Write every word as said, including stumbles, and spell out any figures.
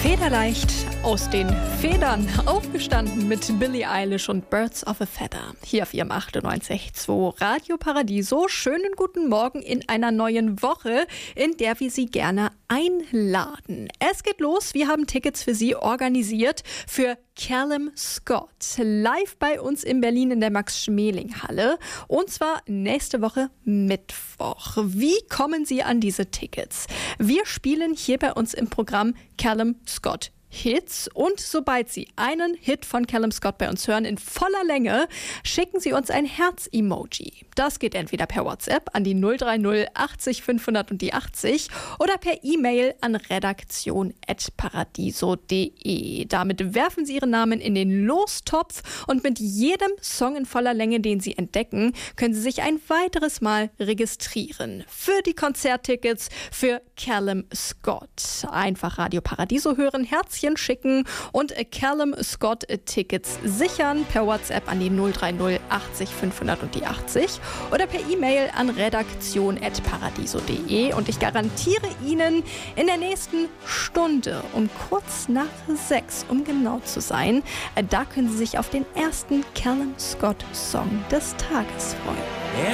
Federleicht aus den Federn aufgestanden mit Billie Eilish und Birds of a Feather. Hier auf ihrem achtundneunzig Komma zwei Radio Paradiso. Schönen guten Morgen in einer neuen Woche, in der wir Sie gerne einladen. Es geht los. Wir haben Tickets für Sie organisiert für Callum Scott. Live bei uns in Berlin in der Max-Schmeling-Halle. Und zwar nächste Woche Mittwoch. Wie kommen Sie an diese Tickets? Wir spielen hier bei uns im Programm Callum Scott Hits, und sobald Sie einen Hit von Callum Scott bei uns hören in voller Länge, schicken Sie uns ein Herz-Emoji. Das geht entweder per WhatsApp an die null drei null achtzig fünfhundert und die achtzig oder per E-Mail an redaktion at paradiso punkt de. Damit werfen Sie Ihren Namen in den Lostopf und mit jedem Song in voller Länge, den Sie entdecken, können Sie sich ein weiteres Mal registrieren für die Konzerttickets für Callum Scott. Einfach Radio Paradiso hören, Herzchen schicken und Callum Scott Tickets sichern per WhatsApp an die null drei null achtzig fünfhundert und die achtzig oder per E-Mail an redaktion at paradiso punkt de. Und ich garantiere Ihnen, in der nächsten Stunde um kurz nach sechs, um genau zu sein, da können Sie sich auf den ersten Callum Scott Song des Tages freuen.